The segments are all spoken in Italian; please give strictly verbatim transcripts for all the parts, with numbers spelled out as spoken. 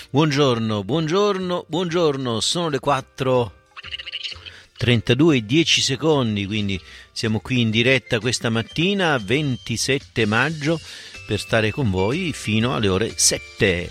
Buongiorno, buongiorno, buongiorno, sono le quattro e trentadue e dieci secondi, quindi siamo qui in diretta questa mattina, ventisette maggio, per stare con voi fino alle ore sette.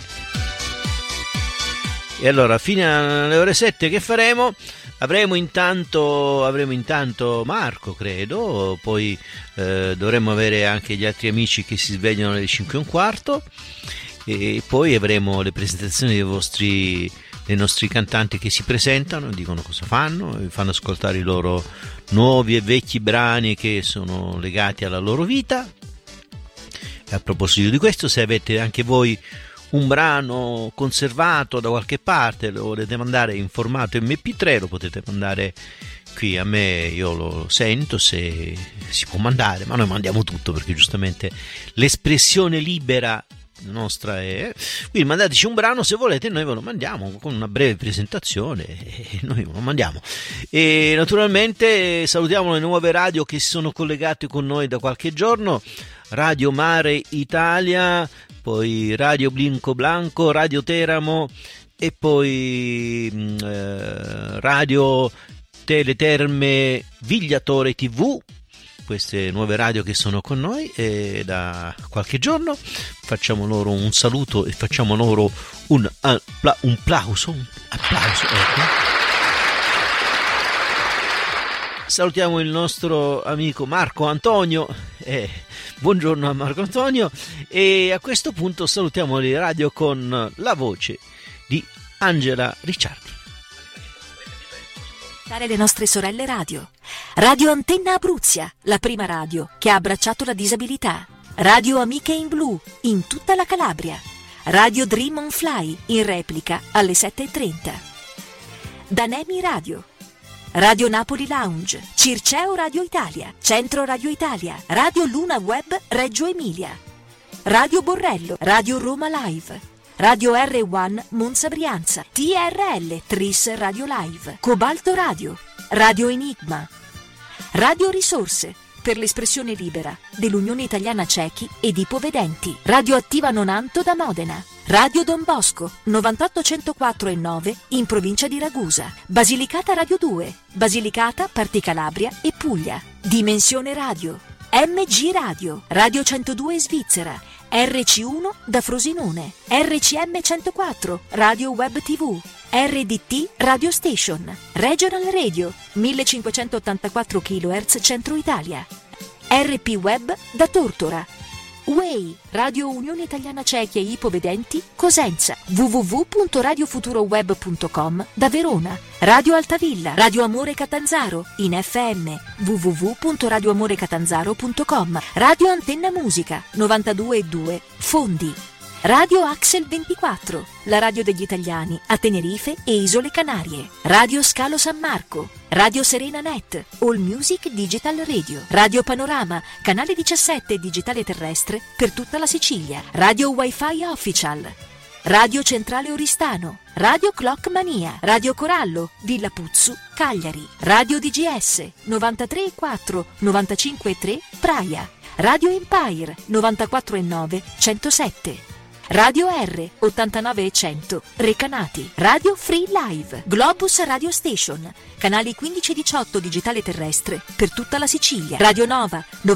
E allora, fino alle ore sette che faremo? Avremo intanto, avremo intanto Marco, credo, poi eh, dovremmo avere anche gli altri amici che si svegliano alle cinque e un quarto, e poi avremo le presentazioni dei vostri, dei nostri cantanti che si presentano, dicono cosa fanno, vi fanno ascoltare i loro nuovi e vecchi brani che sono legati alla loro vita. E a proposito di questo, se avete anche voi un brano conservato da qualche parte, lo volete mandare in formato emme pi tre, lo potete mandare qui a me, io lo sento se si può mandare, ma noi mandiamo tutto perché giustamente l'espressione libera nostra è, quindi mandateci un brano se volete, noi ve lo mandiamo con una breve presentazione e noi ve lo mandiamo. E naturalmente salutiamo le nuove radio che si sono collegate con noi da qualche giorno: Radio Mare Italia, poi Radio Blinco Blanco, Radio Teramo e poi eh, Radio Teleterme Vigliatore tivù. Queste nuove radio che sono con noi e da qualche giorno. Facciamo loro un saluto e facciamo loro un, appla- un applauso, un applauso, ecco. Salutiamo il nostro amico Marco Antonio, eh, buongiorno a Marco Antonio, e a questo punto salutiamo le radio con la voce di Angela Ricciardi. Le nostre sorelle radio. Radio Antenna Abruzia, la prima radio che ha abbracciato la disabilità. Radio Amiche in Blu, in tutta la Calabria. Radio Dream on Fly, in replica alle sette e trenta. Danemi Radio. Radio Napoli Lounge, Circeo Radio Italia, Centro Radio Italia, Radio Luna Web Reggio Emilia. Radio Borrello, Radio Roma Live. Radio erre uno Monza Brianza, T R L Tris Radio Live, Cobalto Radio, Radio Enigma, Radio Risorse per l'espressione libera dell'Unione Italiana Ciechi ed Ipovedenti, Radio Attiva Nonanto da Modena, Radio Don Bosco novantotto centoquattro e nove in provincia di Ragusa, Basilicata Radio due, Basilicata, Parti Calabria e Puglia, Dimensione Radio, emme gi Radio, Radio centodue Svizzera, erre ci uno da Frosinone, erre ci emme centoquattro, Radio Web tivù, erre di ti Radio Station, Regional Radio, millecinquecentottantaquattro chilohertz Centro Italia, erre pi Web da Tortora, U E I, Radio Unione Italiana Ciechi e Ipovedenti, Cosenza, w w w punto radio futuro web punto com da Verona, Radio Altavilla, Radio Amore Catanzaro, in effe emme, w w w punto radio amore catanzaro punto com, Radio Antenna Musica, novantadue e due, Fondi, Radio Axel ventiquattro, la radio degli italiani a Tenerife e Isole Canarie, Radio Scalo San Marco, Radio Serena Net, All Music Digital Radio, Radio Panorama, canale diciassette digitale terrestre per tutta la Sicilia, Radio Wi-Fi Official, Radio Centrale Oristano, Radio Clock Mania, Radio Corallo, Villa Puzzu, Cagliari, Radio D G S, novantatré e quattro, novantacinque e tre, Praia, Radio Empire, novantaquattro e nove, centosette, Radio R, ottantanove e cento, Recanati, Radio Free Live, Globus Radio Station, canali quindici e diciotto digitale terrestre per tutta la Sicilia, Radio Nova,